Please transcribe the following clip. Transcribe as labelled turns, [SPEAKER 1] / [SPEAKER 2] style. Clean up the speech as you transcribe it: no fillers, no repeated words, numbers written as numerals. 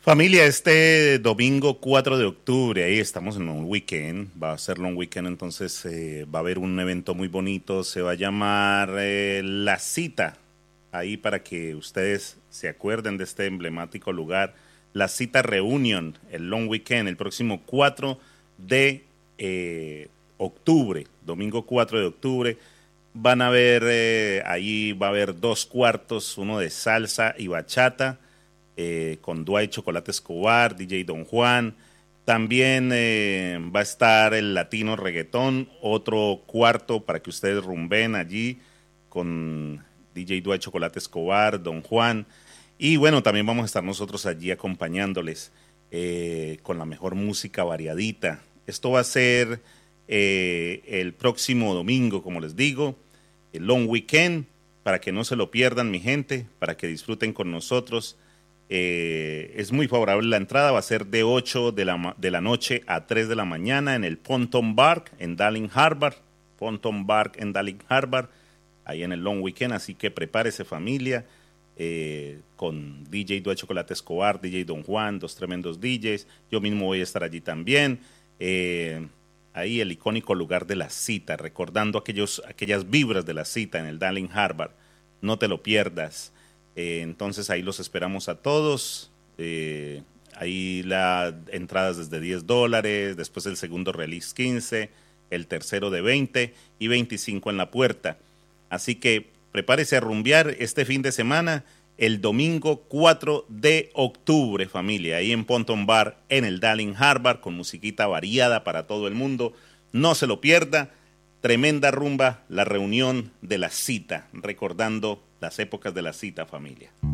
[SPEAKER 1] Familia, este domingo 4 de octubre, ahí estamos en un weekend, va a ser long weekend, entonces va a haber un evento muy bonito, se va a llamar La Cita, ahí para que ustedes se acuerden de este emblemático lugar, La Cita Reunion, el long weekend, el próximo 4 de octubre, domingo 4 de octubre, van a ver, ahí va a haber dos cuartos, uno de salsa y bachata, con Dwight Chocolate Escobar, DJ Don Juan. También va a estar el Latino Reggaetón, otro cuarto para que ustedes rumben allí con DJ Dwight Chocolate Escobar, Don Juan. Y bueno, también vamos a estar nosotros allí acompañándoles con la mejor música variadita. Esto va a ser el próximo domingo, como les digo, el long weekend, para que no se lo pierdan, mi gente, para que disfruten con nosotros. Es muy favorable la entrada, va a ser de 8 de la noche a 3 de la mañana en el Ponton Bar en Darling Harbour, Ponton Bar en Darling Harbour, ahí en el Long Weekend, así que prepárese familia, con DJ Dua Chocolate Escobar, DJ Don Juan, dos tremendos DJs, yo mismo voy a estar allí también, ahí el icónico lugar de la cita, recordando aquellas vibras de la cita en el Darling Harbour, no te lo pierdas. Entonces ahí los esperamos a todos. Ahí la entradas desde $10, después el segundo release 15, el tercero de 20 y 25 en la puerta. Así que prepárese a rumbear este fin de semana, el domingo 4 de octubre, familia, ahí en Ponton Bar, en el Darling Harbour, con musiquita variada para todo el mundo. No se lo pierda. Tremenda rumba, la reunión de la cita, recordando las épocas de la cita, familia.